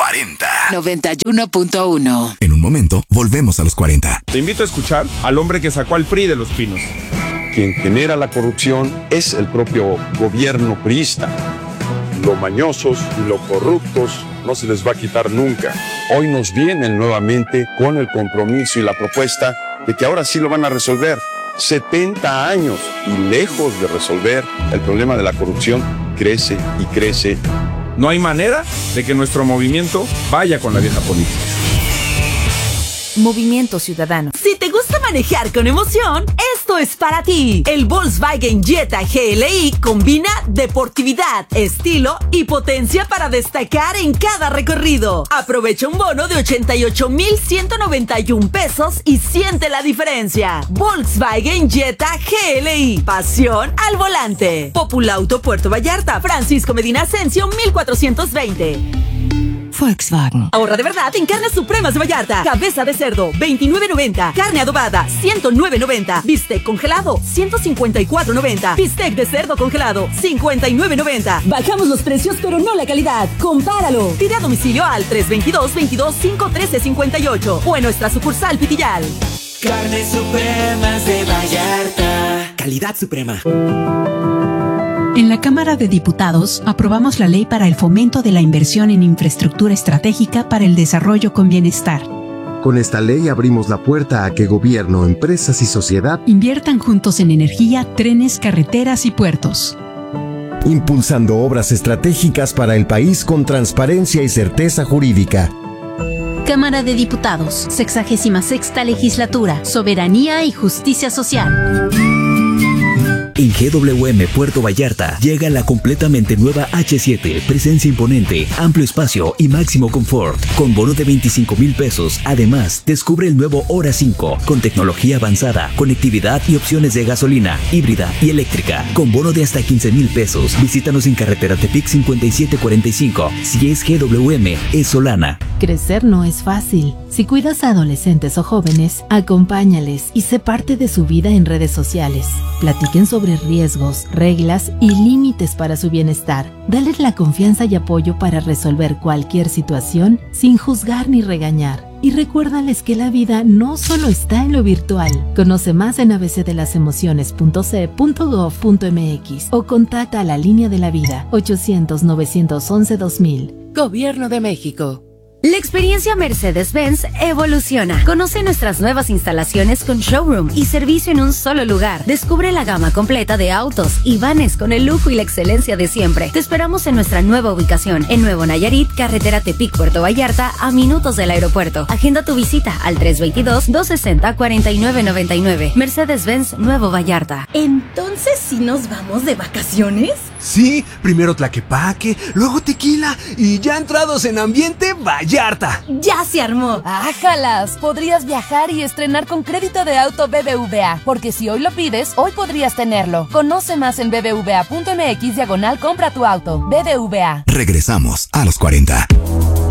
40. 91.1. En un momento, volvemos a los 40. Te invito a escuchar al hombre que sacó al PRI de Los Pinos. Quien genera la corrupción es el propio gobierno priista. Lo mañosos y lo corruptos no se les va a quitar nunca. Hoy nos vienen nuevamente con el compromiso y la propuesta de que ahora sí lo van a resolver. 70 años y lejos de resolver el problema de la corrupción, crece y crece. No hay manera de que nuestro movimiento vaya con la vieja política. Movimiento Ciudadano. Si te gusta manejar con emoción, esto es para ti. El Volkswagen Jetta GLI combina deportividad, estilo y potencia para destacar en cada recorrido. Aprovecha un bono de 88,191 pesos y siente la diferencia. Volkswagen Jetta GLI. Pasión al volante. Populauto Puerto Vallarta. Francisco Medina Asensio 1420. Volkswagen. Ahorra de verdad en Carnes Supremas de Vallarta. Cabeza de cerdo, $29.90. Carne adobada, $109.90. Bistec congelado, $154.90. Bistec de cerdo congelado, $59.90. Bajamos los precios, pero no la calidad. Compáralo. Pide a domicilio al 322-513-58 o en nuestra sucursal Pitillal. Carnes Supremas de Vallarta. Calidad suprema. En la Cámara de Diputados aprobamos la ley para el fomento de la inversión en infraestructura estratégica para el desarrollo con bienestar. Con esta ley abrimos la puerta a que gobierno, empresas y sociedad inviertan juntos en energía, trenes, carreteras y puertos. Impulsando obras estratégicas para el país con transparencia y certeza jurídica. Cámara de Diputados, 66ª Legislatura, Soberanía y Justicia Social. En GWM Puerto Vallarta llega la completamente nueva H7, presencia imponente, amplio espacio y máximo confort, con bono de 25,000 pesos. Además, descubre el nuevo Hora 5, con tecnología avanzada, conectividad y opciones de gasolina, híbrida y eléctrica, con bono de hasta 15,000 pesos. Visítanos en carretera Tepic 5745. Si es GWM, es Solana. Crecer no es fácil. Si cuidas a adolescentes o jóvenes, acompáñales y sé parte de su vida en redes sociales. Platiquen sobre riesgos, reglas y límites para su bienestar. Dales la confianza y apoyo para resolver cualquier situación sin juzgar ni regañar. Y recuérdales que la vida no solo está en lo virtual. Conoce más en abcdelasemociones.ce.gov.mx o contacta a la Línea de la Vida 800-911-2000. Gobierno de México. La experiencia Mercedes-Benz evoluciona. Conoce nuestras nuevas instalaciones con showroom y servicio en un solo lugar. Descubre la gama completa de autos y vanes con el lujo y la excelencia de siempre. Te esperamos en nuestra nueva ubicación, en Nuevo Nayarit, carretera Tepic, Puerto Vallarta, a minutos del aeropuerto. Agenda tu visita al 322-260-4999. Mercedes-Benz Nuevo Vallarta. Entonces, ¿sí nos vamos de vacaciones? Sí, primero Tlaquepaque, luego Tequila y ya entrados en ambiente Vallarta. ¡Ya se armó! ¡Ájalas! Podrías viajar y estrenar con crédito de auto BBVA, porque si hoy lo pides, hoy podrías tenerlo. Conoce más en bbva.mx/compra tu auto. BBVA. Regresamos a los 40.